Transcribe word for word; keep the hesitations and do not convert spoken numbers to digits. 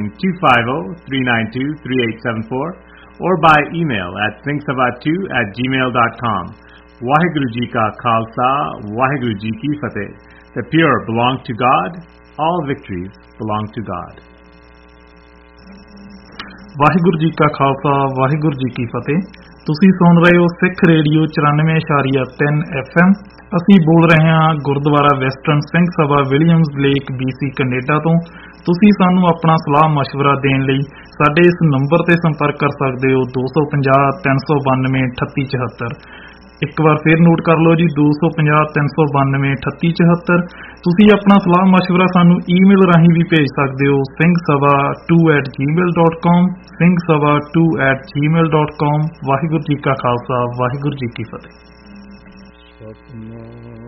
two five zero, three nine two, three eight seven four or by email at think sabha two at gmail dot com. Vaheguru Ji Ka Khalsa, Vaheguru Ji Ki Fateh. The pure belong to God, all victories belong to God. Waheguru ji ਕਾ ਖਾਲਸਾ ਵਾਹਿਗੁਰੂ ਜੀ ਕੀ ਫਤਿਹ। ਤੁਸੀਂ ਸੁਣ ਰਹੇ ਹੋ ਸਿੱਖ radio ਚੁਰਾਨਵੇਂ ਇਸ਼ਾਰੀਆ ਤਿੰਨ F M. ਅਸੀਂ ਬੋਲ ਰਹੇ ਹਾਂ Gurdwara western Singh Sabha Williams lake BC Canada ਤੋਂ। ਤੁਸੀਂ ਸਾਨੂੰ ਆਪਣਾ ਸਲਾਹ ਮਸ਼ਵਰਾ ਦੇਣ ਲਈ ਸਾਡੇ ਇਸ ਨੰਬਰ ਤੇ ਸੰਪਰਕ ਕਰ ਸਕਦੇ ਹੋ ਦੋ ਸੌ ਪੰਜਾਹ ਤਿੰਨ ਸੌ ਬਾਨਵੇਂ ਅਠੱਤੀ ਚੁਹੱਤਰ। ਇੱਕ ਵਾਰ ਫਿਰ ਨੋਟ ਕਰ ਲਓ ਜੀ, ਦੋ ਸੌ ਪੰਜਾਹ ਤਿੰਨ ਸੌ ਬਾਨਵੇਂ ਅਠੱਤੀ ਚੁਹੱਤਰ। ਤੁਸੀਂ ਆਪਣਾ ਸਲਾਹ ਮਸ਼ਵਰਾ ਸਾਨੂੰ ਈਮੇਲ ਰਾਹੀਂ ਵੀ ਭੇਜ ਸਕਦੇ ਹੋ Singh Sabha to at Gmail dot com, Singh Sabha to at Gmail dot com. Waheguru ji ਕਾ ਖਾਲਸਾ ਵਾਹਿਗੁਰੂ ਜੀ ਕੀ ਫਤਿਹ।